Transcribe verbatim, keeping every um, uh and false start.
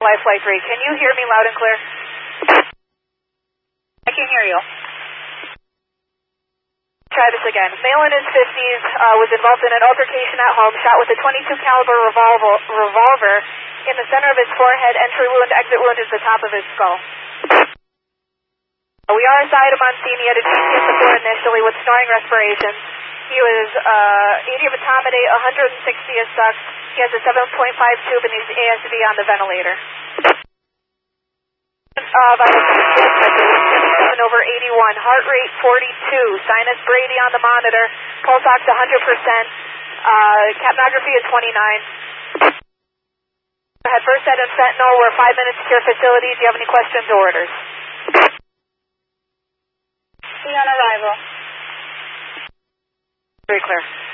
Fly Flight three. Can you hear me loud and clear? I can hear you. Try this again. Male in his fifties uh, was involved in an altercation at home, shot with a twenty-two caliber revolver, revolver in the center of his forehead, entry wound, exit wound is the top of his skull. We are assigned him on scene. He had a G C S support initially with snoring respirations. He was uh, eighty of atomidae, one hundred sixty as sucked. He has a seven point five tube and he's A S V on the ventilator. Uh, seven over eighty-one, heart rate forty-two, sinus Brady on the monitor, pulse ox one hundred percent, uh, capnography at twenty-nine. Had first set of fentanyl. We're five minutes to your facility. Do you have any questions or orders? See you on arrival. Very clear.